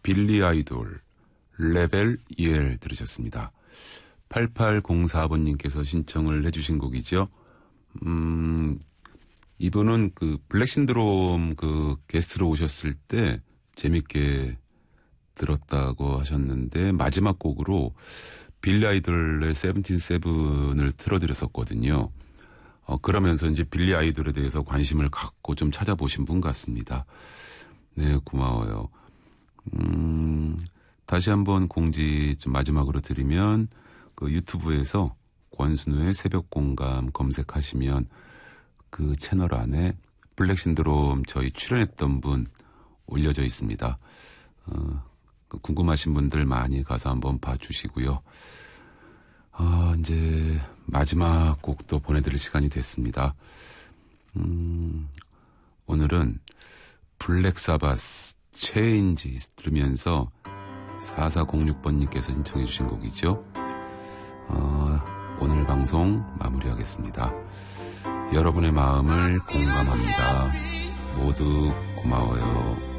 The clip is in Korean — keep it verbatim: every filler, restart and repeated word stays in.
빌리 아이돌 레벨 이엘 들으셨습니다. 팔팔공사 번님께서 신청을 해주신 곡이죠. 음, 이분은 그 블랙 신드롬 그 게스트로 오셨을 때 재밌게 들었다고 하셨는데 마지막 곡으로 빌리 아이돌의 세븐틴 세븐을 틀어드렸었거든요. 어, 그러면서 이제 빌리 아이돌에 대해서 관심을 갖고 좀 찾아보신 분 같습니다. 네, 고마워요. 음, 다시 한번 공지 좀 마지막으로 드리면 그 유튜브에서 권순우의 새벽공감 검색하시면 그 채널 안에 블랙 신드롬 저희 출연했던 분 올려져 있습니다. 어, 궁금하신 분들 많이 가서 한번 봐주시고요. 아, 이제 마지막 곡도 보내드릴 시간이 됐습니다. 음, 오늘은 블랙 사바스 체인지 들으면서 사사공육 번님께서 신청해 주신 곡이죠. 어, 오늘 방송 마무리하겠습니다. 여러분의 마음을 공감합니다. 모두 고마워요.